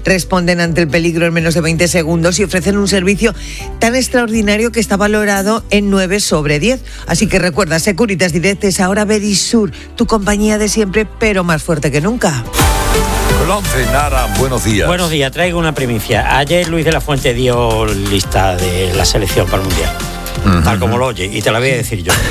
responden ante el peligro en menos de 20 segundos y ofrecen un servicio tan extraordinario que está valorado en 9 sobre 10. Así que recuerda, Securitas Direct es ahora Verisur, tu compañía de siempre, pero más fuerte que nunca. Nara, buenos días. Buenos días, traigo una primicia. Ayer Luis de la Fuente dio lista de la selección para el Mundial. Tal como lo oye, y te la voy a decir yo.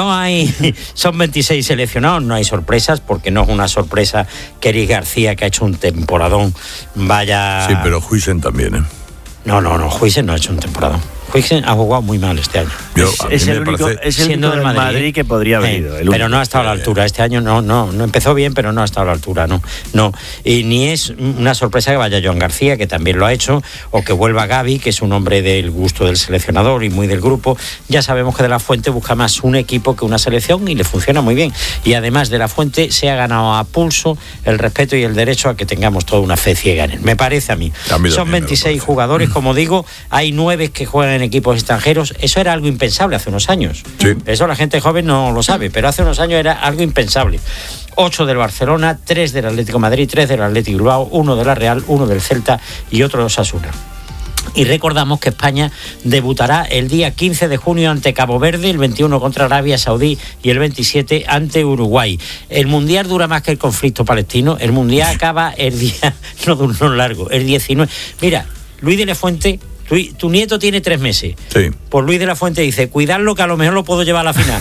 Son 26 seleccionados, no hay sorpresas, porque no es una sorpresa que Eric García, que ha hecho un temporadón, vaya... Sí, pero Huijsen también, ¿eh? No, Huijsen no ha hecho un temporadón. Huijsen ha jugado muy mal este año. Es el único del Madrid que podría haber ido. Pero no ha estado a la altura. Este año no empezó bien, pero no ha estado a la altura. No. Y ni es una sorpresa que vaya Joan García, que también lo ha hecho, o que vuelva Gavi, que es un hombre del gusto del seleccionador y muy del grupo. Ya sabemos que De la Fuente busca más un equipo que una selección y le funciona muy bien. Y además De la Fuente se ha ganado a pulso el respeto y el derecho a que tengamos toda una fe ciega en él. Me parece a mí. Son 26 jugadores, como digo, hay 9 que juegan en equipos extranjeros. Eso era algo impensable hace unos años. Sí. Eso la gente joven no lo sabe, pero hace unos años era algo impensable. 8 del Barcelona, 3 del Atlético de Madrid, 3 del Atlético de Bilbao, 1 de la Real, 1 del Celta y otro de Osasuna. Y recordamos que España debutará el día 15 de junio ante Cabo Verde, el 21 contra Arabia Saudí y el 27 ante Uruguay. El Mundial dura más que el conflicto palestino. El Mundial acaba el día, no largo, el 19. Mira, Luis de la Fuente... Tu nieto tiene 3 meses. Sí. Pues Luis de la Fuente dice, cuidadlo que a lo mejor lo puedo llevar a la final.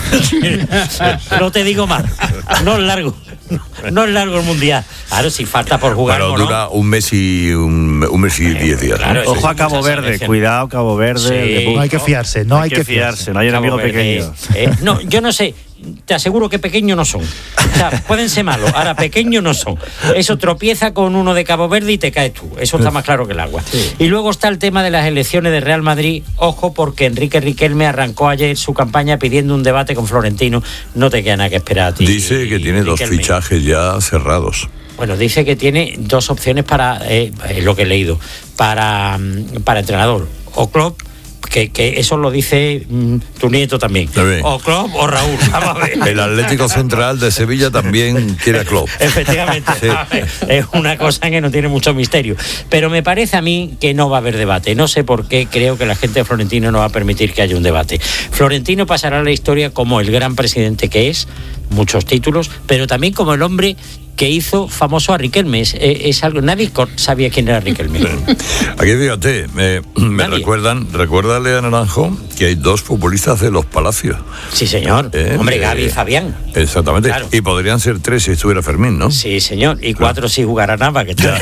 No te digo más. No es largo. No es largo el Mundial. Claro, si falta por jugar. Bueno, dura un mes y 10 días. Claro, ¿no? Ojo a Cabo Verde, cuidado Cabo Verde. Sí. No hay que fiarse, no hay que fiarse. No hay Cabo enemigo Verde, pequeño. No, yo no sé. Te aseguro que pequeños no son. O sea, pueden ser malos, ahora pequeños no son. Eso tropieza con uno de Cabo Verde y te caes tú. Eso está más claro que el agua. Sí. Y luego está el tema de las elecciones de Real Madrid. Ojo, porque Enrique Riquelme arrancó ayer su campaña pidiendo un debate con Florentino. No te queda nada que esperar a ti. Dice que tiene Riquelme. 2 fichajes ya cerrados. Bueno, dice que tiene 2 opciones para, lo que he leído, para entrenador. O Klopp, que eso lo dice tu nieto también. O Klopp o Raúl. Vamos a ver. El Atlético Central de Sevilla también quiere a Klopp. Efectivamente. Sí. Es una cosa que no tiene mucho misterio. Pero me parece a mí que no va a haber debate. No sé por qué creo que la gente de Florentino no va a permitir que haya un debate. Florentino pasará a la historia como el gran presidente que es, muchos títulos, pero también como el hombre que hizo famoso a Riquelme. Es algo, nadie sabía quién era Riquelme. Aquí fíjate, me recuérdale a Naranjo que hay 2 futbolistas de los Palacios. Sí, señor. Hombre, Gavi y Fabián. Exactamente. Claro. Y podrían ser 3 si estuviera Fermín, ¿no? Sí, señor. Y 4 si jugara Nava, que ya.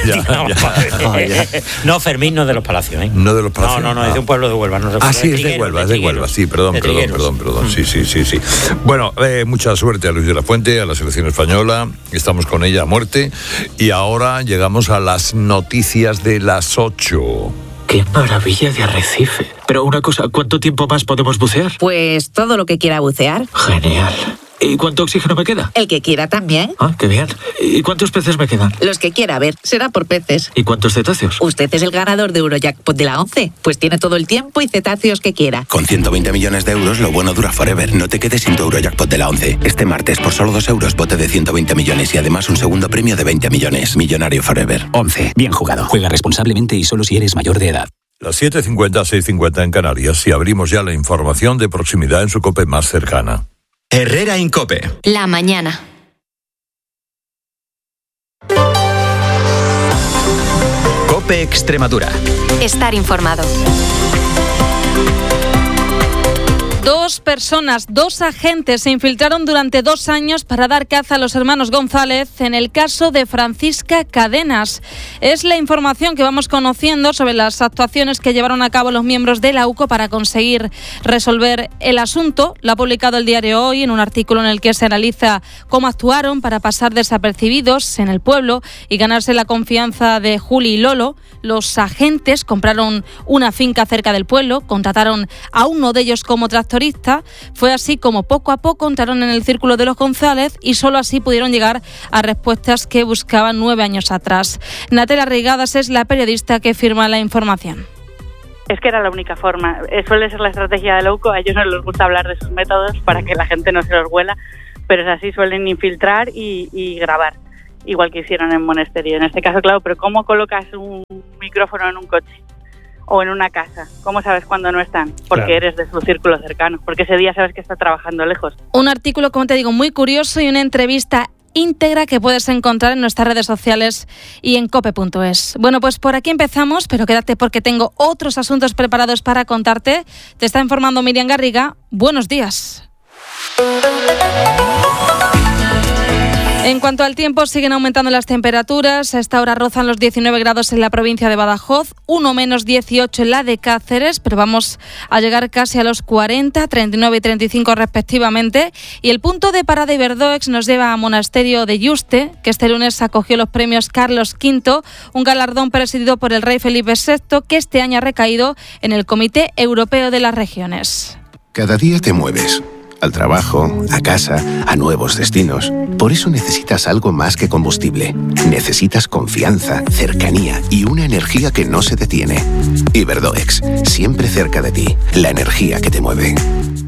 No, Fermín no es de los Palacios, ¿eh? No de los Palacios. No, es de un pueblo de Huelva. No sí, es de Huelva. Sí, perdón. Sí. Bueno, mucha suerte a Luis de la Fuente, a la selección española. Estamos con ella a muerte. Y ahora llegamos a las noticias de las 8. ¡Qué maravilla de arrecife! Pero una cosa, ¿cuánto tiempo más podemos bucear? Pues todo lo que quiera bucear. Genial. ¿Y cuánto oxígeno me queda? El que quiera también. Ah, qué bien. ¿Y cuántos peces me quedan? Los que quiera, a ver, será por peces. ¿Y cuántos cetáceos? Usted es el ganador de Eurojackpot de la 11. Pues tiene todo el tiempo y cetáceos que quiera. Con 120 millones de euros, lo bueno dura forever. No te quedes sin tu Eurojackpot de la 11. Este martes, por solo 2 euros, bote de 120 millones y además un segundo premio de 20 millones. Millonario forever. 11. Bien jugado. Juega responsablemente y solo si eres mayor de edad. Las 7:50, 6:50 en Canarias y abrimos ya la información de proximidad en su COPE más cercana. Herrera en COPE. La mañana. COPE Extremadura. Estar informado. 2 personas, 2 agentes se infiltraron durante 2 años para dar caza a los hermanos González en el caso de Francisca Cadenas. Es la información que vamos conociendo sobre las actuaciones que llevaron a cabo los miembros de la UCO para conseguir resolver el asunto. Lo ha publicado el diario Hoy en un artículo en el que se analiza cómo actuaron para pasar desapercibidos en el pueblo y ganarse la confianza de Juli y Lolo. Los agentes compraron una finca cerca del pueblo, contrataron a uno de ellos como tractorista. Fue así como poco a poco entraron en el círculo de los González y solo así pudieron llegar a respuestas que buscaban 9 años atrás. Natela Reigadas es la periodista que firma la información. Es que era la única forma. Suele ser la estrategia de la UCO. A ellos no les gusta hablar de sus métodos para que la gente no se los huela, pero es así, suelen infiltrar y grabar, igual que hicieron en Monesterio. En este caso, claro, pero ¿cómo colocas micrófono en un coche o en una casa? ¿Cómo sabes cuándo no están? Porque eres de su círculo cercano, porque ese día sabes que está trabajando lejos. Un artículo, como te digo, muy curioso y una entrevista íntegra que puedes encontrar en nuestras redes sociales y en cope.es. Bueno, pues por aquí empezamos, pero quédate porque tengo otros asuntos preparados para contarte. Te está informando Miriam Garriga. Buenos días. En cuanto al tiempo, siguen aumentando las temperaturas. A esta hora rozan los 19 grados en la provincia de Badajoz, 1 menos 18 en la de Cáceres, pero vamos a llegar casi a los 40, 39 y 35 respectivamente. Y el punto de parada Iberdoex nos lleva a Monasterio de Yuste, que este lunes acogió los premios Carlos V, un galardón presidido por el rey Felipe VI, que este año ha recaído en el Comité Europeo de las Regiones. Cada día te mueves. Al trabajo, a casa, a nuevos destinos. Por eso necesitas algo más que combustible. Necesitas confianza, cercanía y una energía que no se detiene. Iberdoex, siempre cerca de ti. La energía que te mueve.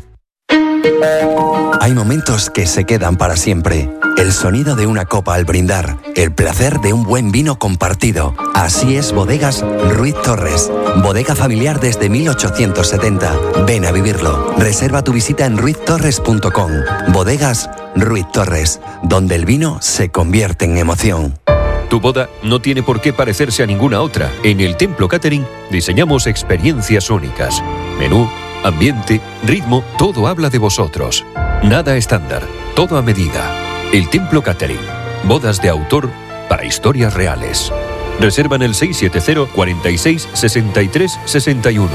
Hay momentos que se quedan para siempre. El sonido de una copa al brindar, el placer de un buen vino compartido. Así es Bodegas Ruiz Torres. Bodega familiar desde 1870. Ven a vivirlo. Reserva tu visita en ruiztorres.com. Bodegas Ruiz Torres, donde el vino se convierte en emoción. Tu boda no tiene por qué parecerse a ninguna otra. En el Templo Catering diseñamos experiencias únicas. Menú, ambiente, ritmo, todo habla de vosotros. Nada estándar, todo a medida. El Templo Catering. Bodas de autor para historias reales. Reserva en el 670 46 63 61.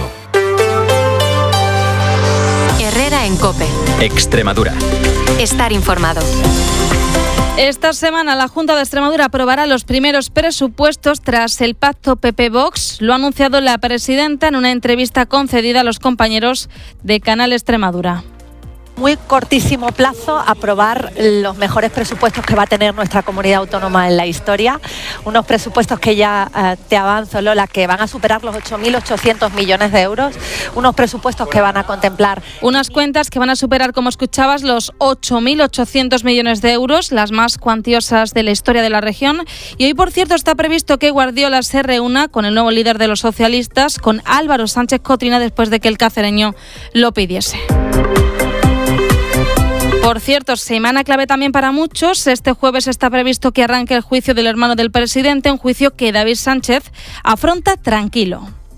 Herrera en COPE. Extremadura. Estar informado. Esta semana la Junta de Extremadura aprobará los primeros presupuestos tras el pacto PP-Vox. Lo ha anunciado la presidenta en una entrevista concedida a los compañeros de Canal Extremadura. Muy cortísimo plazo aprobar los mejores presupuestos que va a tener nuestra comunidad autónoma en la historia. Unos presupuestos que ya te avanzo, Lola, que van a superar los 8.800 millones de euros. Unos presupuestos que van a contemplar unas cuentas que van a superar, como escuchabas, los 8.800 millones de euros, las más cuantiosas de la historia de la región. Y hoy, por cierto, está previsto que Guardiola se reúna con el nuevo líder de los socialistas, con Álvaro Sánchez Cotrina, después de que el cacereño lo pidiese. Por cierto, semana clave también para muchos. Este jueves está previsto que arranque el juicio del hermano del presidente, un juicio que David Sánchez afronta tranquilo.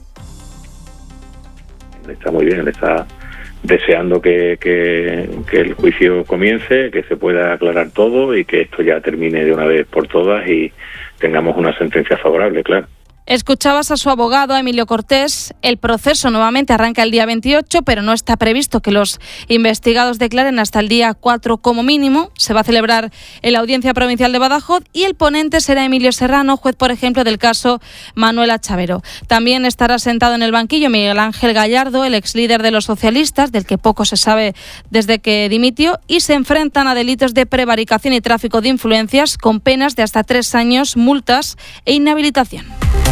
Está muy bien, está deseando que el juicio comience, que se pueda aclarar todo y que esto ya termine de una vez por todas y tengamos una sentencia favorable, claro. Escuchabas a su abogado, a Emilio Cortés. El proceso nuevamente arranca el día 28, pero no está previsto que los investigados declaren hasta el día 4 como mínimo. Se va a celebrar en la Audiencia Provincial de Badajoz y el ponente será Emilio Serrano, juez, por ejemplo, del caso Manuela Chavero. También estará sentado en el banquillo Miguel Ángel Gallardo, el ex líder de los socialistas, del que poco se sabe desde que dimitió, y se enfrentan a delitos de prevaricación y tráfico de influencias con penas de hasta 3 años, multas e inhabilitación.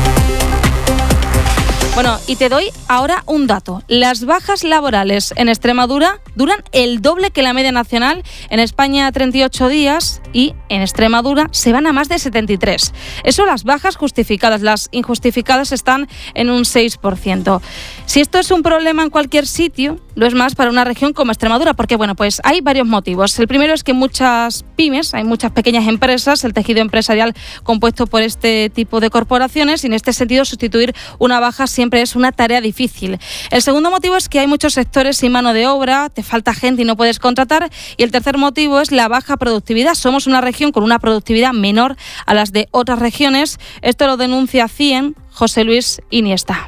Bueno, y te doy ahora un dato. Las bajas laborales en Extremadura duran el doble que la media nacional. En España 38 días y en Extremadura se van a más de 73. Eso las bajas justificadas. Las injustificadas están en un 6%. Si esto es un problema en cualquier sitio, lo es más para una región como Extremadura, porque bueno, pues hay varios motivos. El primero es que muchas pymes, hay muchas pequeñas empresas, el tejido empresarial compuesto por este tipo de corporaciones, y en este sentido sustituir una baja siempre es una tarea difícil. El segundo motivo es que hay muchos sectores sin mano de obra, te falta gente y no puedes contratar. Y el tercer motivo es la baja productividad. Somos una región con una productividad menor a las de otras regiones. Esto lo denuncia CIEN, José Luis Iniesta.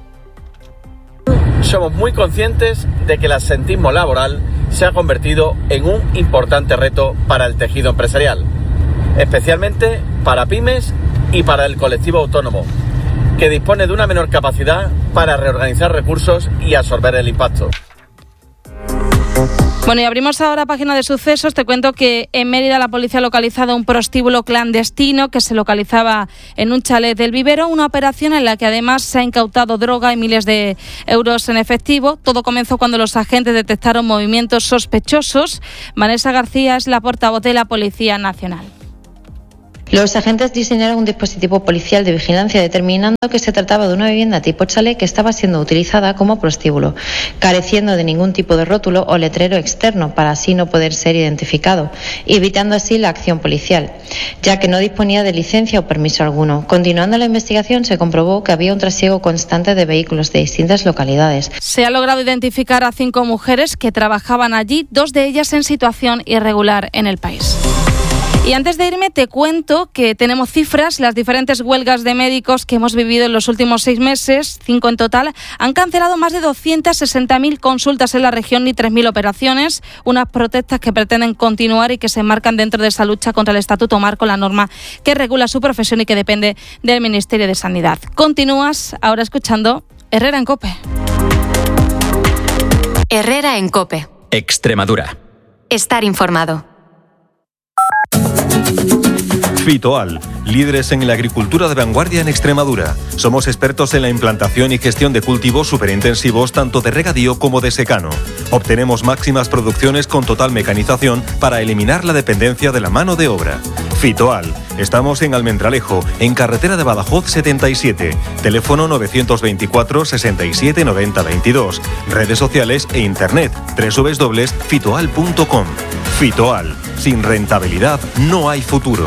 Somos muy conscientes de que el absentismo laboral se ha convertido en un importante reto para el tejido empresarial, especialmente para pymes y para el colectivo autónomo, que dispone de una menor capacidad para reorganizar recursos y absorber el impacto. Bueno, y abrimos ahora página de sucesos. Te cuento que en Mérida la policía ha localizado un prostíbulo clandestino que se localizaba en un chalet del Vivero, una operación en la que además se ha incautado droga y miles de euros en efectivo. Todo comenzó cuando los agentes detectaron movimientos sospechosos. Vanessa García es la portavoz de la Policía Nacional. Los agentes diseñaron un dispositivo policial de vigilancia determinando que se trataba de una vivienda tipo chalet que estaba siendo utilizada como prostíbulo, careciendo de ningún tipo de rótulo o letrero externo para así no poder ser identificado, evitando así la acción policial, ya que no disponía de licencia o permiso alguno. Continuando la investigación se comprobó que había un trasiego constante de vehículos de distintas localidades. Se ha logrado identificar a 5 mujeres que trabajaban allí, 2 de ellas en situación irregular en el país. Y antes de irme te cuento que tenemos cifras. Las diferentes huelgas de médicos que hemos vivido en los últimos 6 meses, 5 en total, han cancelado más de 260.000 consultas en la región y 3.000 operaciones. Unas protestas que pretenden continuar y que se enmarcan dentro de esa lucha contra el Estatuto Marco, la norma que regula su profesión y que depende del Ministerio de Sanidad. Continúas ahora escuchando Herrera en COPE. Herrera en COPE. Extremadura. Estar informado. Fitoal, líderes en la agricultura de vanguardia en Extremadura. Somos expertos en la implantación y gestión de cultivos superintensivos tanto de regadío como de secano. Obtenemos máximas producciones con total mecanización para eliminar la dependencia de la mano de obra. Fitoal, estamos en Almendralejo, en carretera de Badajoz 77, teléfono 924 67 90 22, redes sociales e internet www.fitoal.com. Fitoal, sin rentabilidad no hay futuro.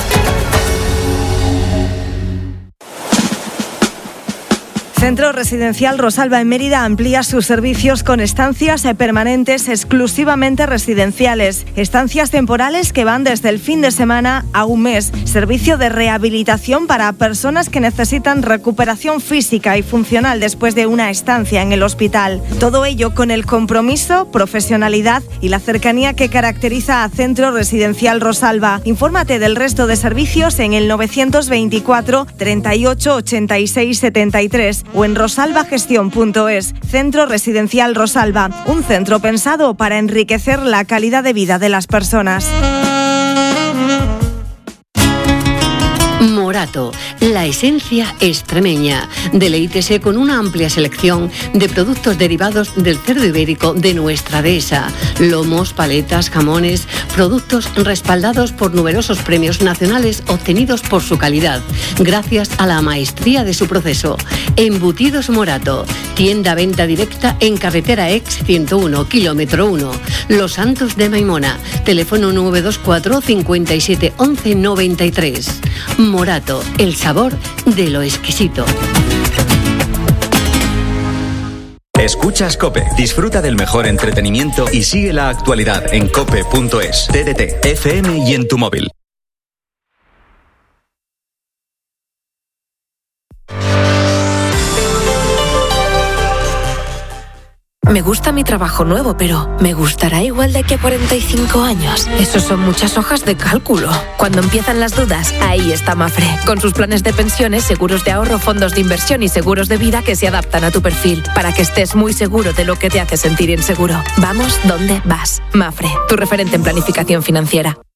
Centro Residencial Rosalba en Mérida amplía sus servicios con estancias permanentes exclusivamente residenciales, estancias temporales que van desde el fin de semana a un mes, servicio de rehabilitación para personas que necesitan recuperación física y funcional después de una estancia en el hospital. Todo ello con el compromiso, profesionalidad y la cercanía que caracteriza a Centro Residencial Rosalba. Infórmate del resto de servicios en el 924 38 86 73 o en rosalbagestión.es. Centro Residencial Rosalba, un centro pensado para enriquecer la calidad de vida de las personas. Morato, la esencia extremeña. Deleítese con una amplia selección de productos derivados del cerdo ibérico de nuestra dehesa. Lomos, paletas, jamones, productos respaldados por numerosos premios nacionales obtenidos por su calidad, gracias a la maestría de su proceso. Embutidos Morato, tienda-venta directa en carretera Ex 101, kilómetro 1. Los Santos de Maimona, teléfono 924 57 11 93. Morato, el sabor de lo exquisito. Escuchas COPE. Disfruta del mejor entretenimiento y sigue la actualidad en cope.es, TDT, FM y en tu móvil. Me gusta mi trabajo nuevo, pero ¿me gustará igual de aquí a 45 años? Eso son muchas hojas de cálculo. Cuando empiezan las dudas, ahí está Mafre. Con sus planes de pensiones, seguros de ahorro, fondos de inversión y seguros de vida que se adaptan a tu perfil, para que estés muy seguro de lo que te hace sentir inseguro. Vamos donde vas. Mafre, tu referente en planificación financiera.